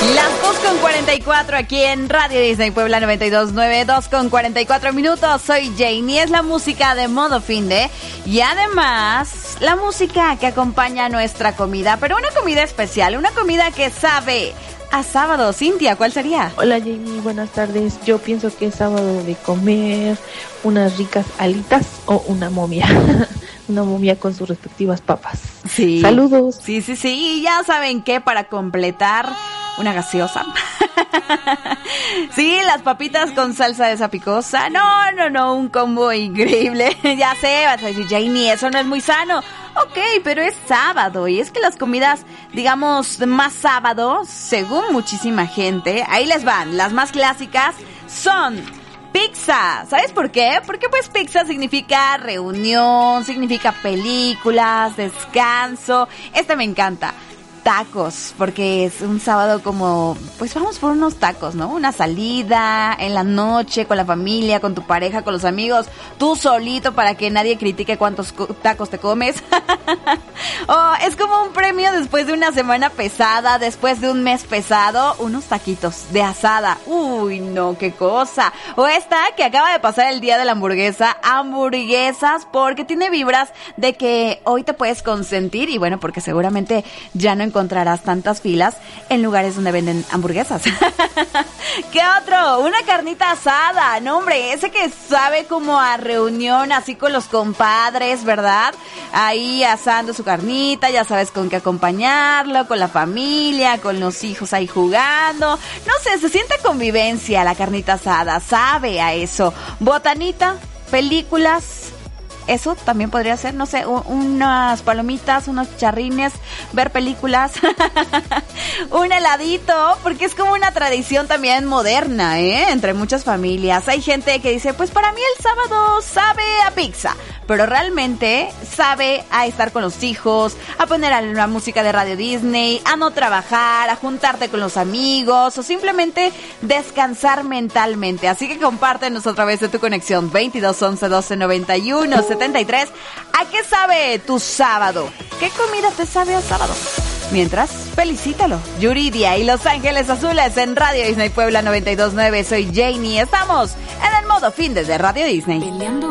Las 2:44 aquí en Radio Disney Puebla 92.9, 2:44. Soy Janie, es la música de modo finde y además la música que acompaña nuestra comida, pero una comida especial, una comida que sabe a sábado. Cintia, ¿cuál sería? Hola Janie, buenas tardes. Yo pienso que es sábado de comer unas ricas alitas o una momia. Una momia con sus respectivas papas. Sí. Saludos. Sí. Y ya saben qué, para completar, una gaseosa. Sí, las papitas con salsa de esa picosa. No, un combo increíble. Ya sé, vas a decir, Janie, eso no es muy sano. Ok, pero es sábado y es que las comidas, digamos, más sábado, según muchísima gente, ahí les van, las más clásicas son pizza. ¿Sabes por qué? Porque pues pizza significa reunión, significa películas, descanso. Me encanta. Tacos, porque es un sábado como, pues vamos por unos tacos, ¿no? Una salida en la noche con la familia, con tu pareja, con los amigos, tú solito para que nadie critique cuántos tacos te comes. Es como un premio después de una semana pesada, después de un mes pesado, unos taquitos de asada. Uy, no, qué cosa. O esta que acaba de pasar el día de la hamburguesa, hamburguesas, porque tiene vibras de que hoy te puedes consentir y bueno, porque seguramente ya no encontrarás tantas filas en lugares donde venden hamburguesas. ¿Qué otro? Una carnita asada. No, hombre, ese que sabe como a reunión, así con los compadres, ¿verdad? Ahí asando su carnita, ya sabes con qué acompañarlo, con la familia, con los hijos ahí jugando. No sé, se siente convivencia la carnita asada, sabe a eso. Botanita, películas. Eso también podría ser, no sé, unas palomitas, unos charrines, ver películas, un heladito, porque es como una tradición también moderna, entre muchas familias. Hay gente que dice, pues para mí el sábado sabe a pizza, pero realmente sabe a estar con los hijos, a poner la música de Radio Disney, a no trabajar, a juntarte con los amigos o simplemente descansar mentalmente. Así que compártenos otra vez de tu conexión 2211 1291 73. ¿A qué sabe tu sábado? ¿Qué comida te sabe a sábado? Mientras, felicítalo. Yuridia y Los Ángeles Azules en Radio Disney Puebla 92.9. Soy Janie. Estamos en el modo fin de Radio Disney.